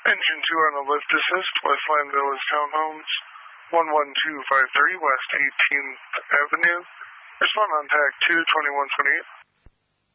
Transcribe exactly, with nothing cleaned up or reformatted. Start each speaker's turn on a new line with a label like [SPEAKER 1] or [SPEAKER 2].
[SPEAKER 1] Engine two on the lift assist, Westland Villas Townhomes, one one two five three West eighteenth Avenue. Respond on tag two twenty-one twenty-eight.